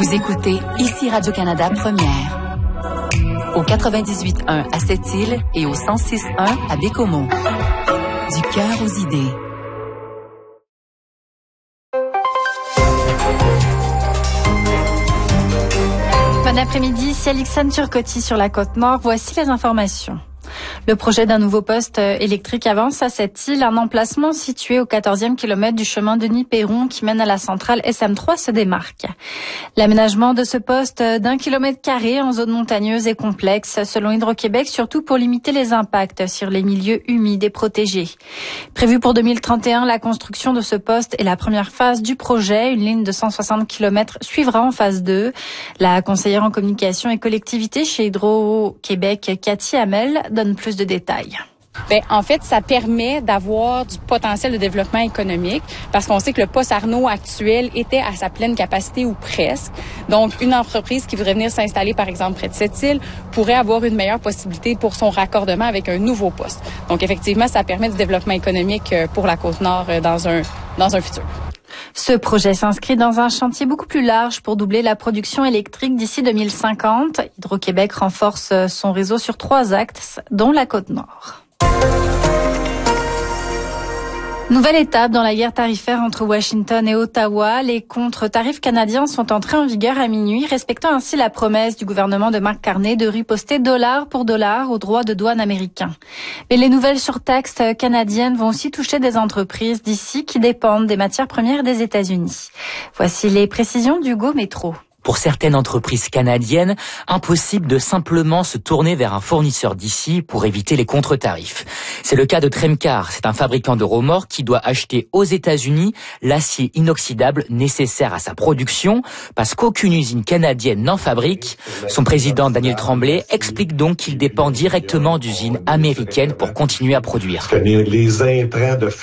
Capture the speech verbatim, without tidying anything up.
Vous écoutez ici Radio-Canada Première. Au quatre-vingt-dix-huit point un à Sept-Îles et au cent six point un à Bécomo. Du cœur aux idées. Bon après-midi, ici Alexandre Turcotti sur la Côte-Nord. Voici les informations. Le projet d'un nouveau poste électrique avance à Sept-Îles, un emplacement situé au quatorzième kilomètre du chemin Denis-Perron qui mène à la centrale S M trois se démarque. L'aménagement de ce poste d'un kilomètre carré en zone montagneuse est complexe, selon Hydro-Québec, surtout pour limiter les impacts sur les milieux humides et protégés. Prévu pour deux mille trente et un, la construction de ce poste est la première phase du projet. Une ligne de cent soixante kilomètres suivra en phase deux. La conseillère en communication et collectivité chez Hydro-Québec, Cathy Hamel, donne plus de détails. Bien, en fait, ça permet d'avoir du potentiel de développement économique parce qu'on sait que le poste Arnaud actuel était à sa pleine capacité ou presque. Donc, une entreprise qui voudrait venir s'installer, par exemple, près de Sept-Îles pourrait avoir une meilleure possibilité pour son raccordement avec un nouveau poste. Donc, effectivement, ça permet du développement économique pour la Côte-Nord dans un, dans un futur. Ce projet s'inscrit dans un chantier beaucoup plus large pour doubler la production électrique d'ici deux mille cinquante. Hydro-Québec renforce son réseau sur trois axes, dont la Côte-Nord. Nouvelle étape dans la guerre tarifaire entre Washington et Ottawa. Les contre-tarifs canadiens sont entrés en vigueur à minuit, respectant ainsi la promesse du gouvernement de Mark Carney de riposter dollar pour dollar aux droits de douane américains. Mais les nouvelles surtaxes canadiennes vont aussi toucher des entreprises d'ici qui dépendent des matières premières des États-Unis. Voici les précisions d'Hugo Métro. Pour certaines entreprises canadiennes, impossible de simplement se tourner vers un fournisseur d'ici pour éviter les contre-tarifs. C'est le cas de Tremcar, c'est un fabricant de remorques qui doit acheter aux États-Unis l'acier inoxydable nécessaire à sa production parce qu'aucune usine canadienne n'en fabrique. Son président Daniel Tremblay explique donc qu'il dépend directement d'usines américaines pour continuer à produire. Les intrants de